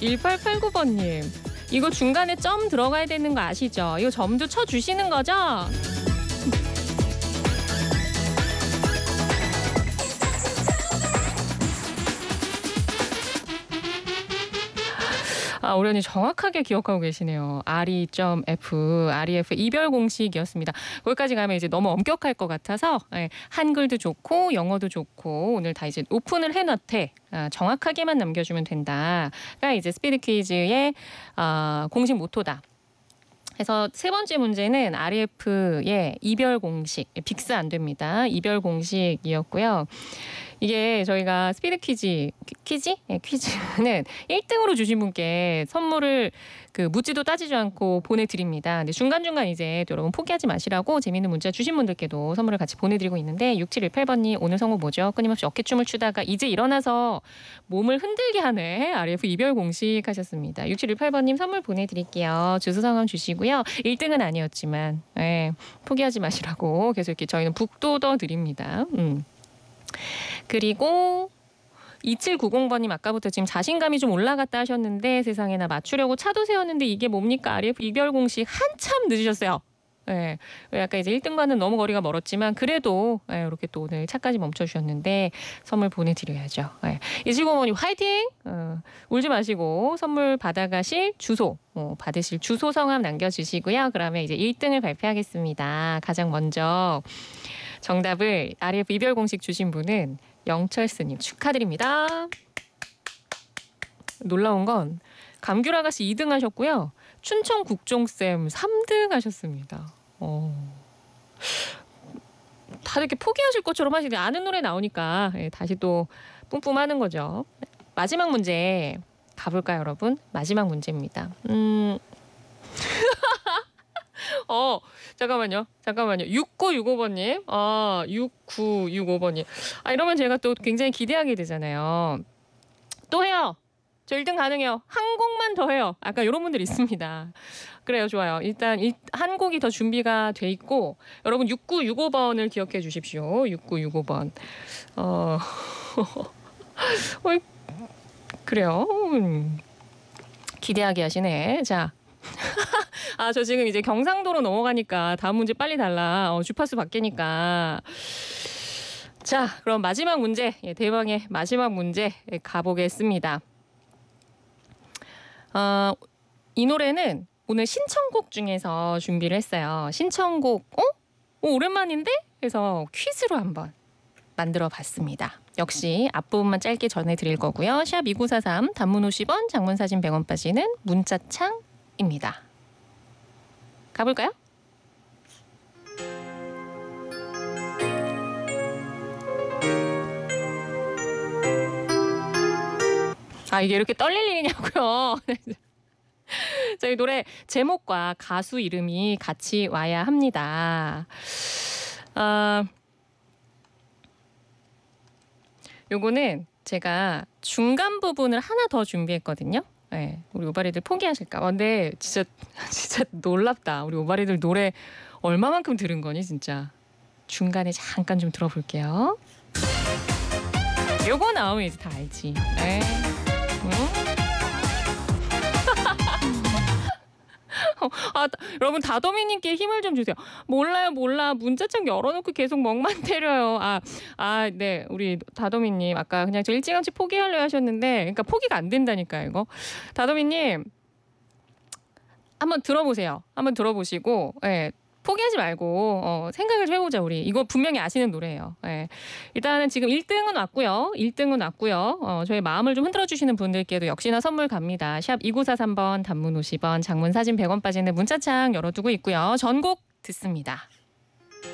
1889번님. 이거 중간에 점 들어가야 되는 거 아시죠? 이거 점도 쳐주시는 거죠? 우리 언니 정확하게 기억하고 계시네요. REF 이별 공식이었습니다. 거기까지 가면 이제 너무 엄격할 것 같아서 한글도 좋고 영어도 좋고 오늘 다 이제 오픈을 해놨대. 정확하게만 남겨주면 된다가 이제 스피드 퀴즈의 공식 모토다. 그래서 세 번째 문제는 REF의 이별 공식, 빅스 안 됩니다. 이별 공식이었고요. 이게 저희가 스피드 퀴즈는 1등으로 주신 분께 선물을 묻지도 따지지 않고 보내드립니다. 근데 중간중간 이제 또 여러분 포기하지 마시라고 재미있는 문자 주신 분들께도 선물을 같이 보내드리고 있는데 6718번님 오늘 선곡 뭐죠? 끊임없이 어깨춤을 추다가 이제 일어나서 몸을 흔들게 하네. RF 이별 공식 하셨습니다. 6718번님 선물 보내드릴게요. 주소 성함 주시고요. 1등은 아니었지만 포기하지 마시라고 계속 이렇게 저희는 북돋워 드립니다. 그리고 2790번님 아까부터 지금 자신감이 좀 올라갔다 하셨는데 세상에나 맞추려고 차도 세웠는데 이게 뭡니까? RF 이별 공식 한참 늦으셨어요. 약간 이제 1등과는 너무 거리가 멀었지만 그래도 이렇게 또 오늘 차까지 멈춰주셨는데 선물 보내드려야죠. 2790번님 화이팅! 울지 마시고 선물 받아가실 주소 받으실 주소 성함 남겨주시고요. 그러면 이제 1등을 발표하겠습니다. 가장 먼저 정답을 RF 이별 공식 주신 분은 영철스님 축하드립니다. 놀라운 건 감귤 아가씨 2등 하셨고요. 춘천 국종쌤 3등 하셨습니다. 다들 이렇게 포기하실 것처럼 하시는데 아는 노래 나오니까 다시 또 뿜뿜하는 거죠. 마지막 문제 가볼까요, 여러분? 마지막 문제입니다. 잠깐만요. 6965번님. 6965번님. 이러면 제가 또 굉장히 기대하게 되잖아요. 또 해요. 저 1등 가능해요. 한 곡만 더 해요. 아까 이런 분들 있습니다. 그래요. 좋아요. 일단 한 곡이 더 준비가 돼 있고 여러분 6965번을 기억해 주십시오. 6965번. 그래요. 기대하게 하시네. 자. 저 지금 이제 경상도로 넘어가니까 다음 문제 빨리 달라. 주파수 바뀌니까. 자, 그럼 마지막 문제. 대망의 마지막 문제 가보겠습니다. 이 노래는 오늘 신청곡 중에서 준비를 했어요. 신청곡, 오랜만인데? 그래서 퀴즈로 한번 만들어 봤습니다. 역시 앞부분만 짧게 전해드릴 거고요. 샵 2943 단문 50원, 장문 사진 100원 빠지는 문자창입니다. 가볼까요? 이게 이렇게 떨릴 일이냐고요. 저희 노래 제목과 가수 이름이 같이 와야 합니다. 요거는 제가 중간 부분을 하나 더 준비했거든요. 우리 오바리들 포기하실까 봐. 근데 진짜 놀랍다. 우리 오바리들 노래 얼마만큼 들은 거니 진짜. 중간에 잠깐 좀 들어볼게요. 요거 나오면 이제 다 알지. 여러분 다도미님께 힘을 좀 주세요. 몰라. 문자창 열어놓고 계속 멍만 때려요. 네. 우리 다도미님 아까 그냥 저 일찌감치 포기하려 하셨는데 그러니까 포기가 안 된다니까 이거. 다도미님 한번 들어보세요. 한번 들어보시고 포기하지 말고 생각을 좀 해보자 우리. 이거 분명히 아시는 노래예요. 일단은 지금 1등은 왔고요. 저희 마음을 좀 흔들어주시는 분들께도 역시나 선물 갑니다. 샵 2943번 단문 50원 장문 사진 100원 빠지는 문자창 열어두고 있고요. 전곡 듣습니다.